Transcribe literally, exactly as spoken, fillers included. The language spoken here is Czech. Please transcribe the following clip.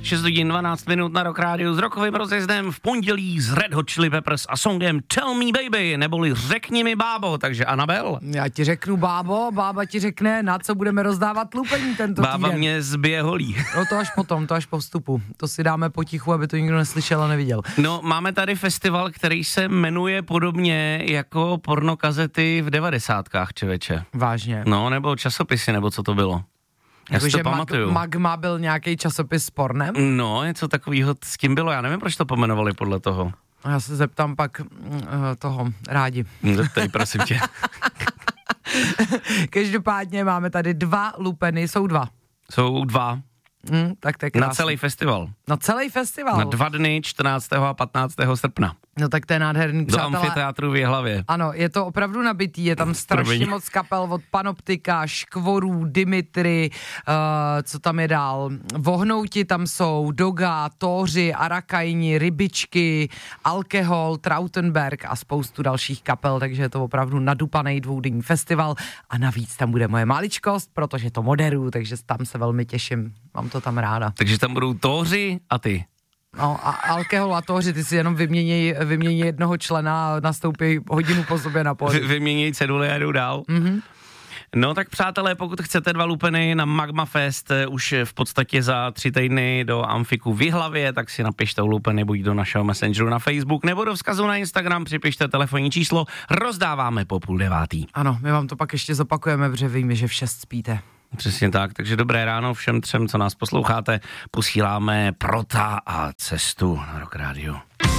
šest hodin dvanáct minut na Rock Rádiu s rokovým rozjezdem v pondělí s Red Hot Chili Peppers a songem Tell Me Baby, neboli Řekni mi bábo, takže Anabel. Já ti řeknu bábo, bába ti řekne, na co budeme rozdávat lupení tento Bába týden. mě zbije holí. No to až potom, to až po vstupu. To si dáme potichu, aby to nikdo neslyšel a neviděl. No, máme tady festival, který se jmenuje podobně jako pornokazety v devadesátkách, člověče. Vážně. No, nebo časopisy, nebo co to bylo. Já si to pamatuju. Magma byl nějaký časopis s pornem? No, něco takového s tím bylo, já nevím, proč to pomenovali podle toho. Já se zeptám pak uh, toho rádi. Tady prosím tě. Každopádně máme tady dva lupeny, jsou dva. Jsou dva. Hmm, tak to je krásný. Na celý festival. Na celý festival. Na dva dny, čtrnáctého a patnáctého srpna. No tak to je nádherný, přátelé. Do amfiteátru v Jihlavě. Ano, je to opravdu nabitý, je tam strašně Promiň. moc kapel od Panoptika, Škvorů, Dimitry, uh, co tam je dál, Vohnouti tam jsou, Doga, Tóři, Arakajni, Rybičky, Alkohol, Trautenberg a spoustu dalších kapel, takže je to opravdu nadupaný dvoudenní festival a navíc tam bude moje maličkost, protože to moderuju, takže tam se velmi těším, mám to tam ráda. Takže tam budou Tóři a ty. No a Alkohol a Tóři, ty si jenom vymění, vymění jednoho člena a nastoupí hodinu po sobě na pódium. Vy, vyměněj ceduly a jdou dál. Mhm. No tak přátelé, pokud chcete dva lupeny na Magma Fest už v podstatě za tři týdny do Amfiku v Jihlavě, tak si napište lupeny buď do našeho messengeru na Facebook nebo do vzkazu na Instagram, připište telefonní číslo, rozdáváme po půl devátý. Ano, my vám to pak ještě zopakujeme, protože víme, že v šest spíte. Přesně tak, takže dobré ráno všem třem, co nás posloucháte, posíláme Prota a Cestu na Rock Radio.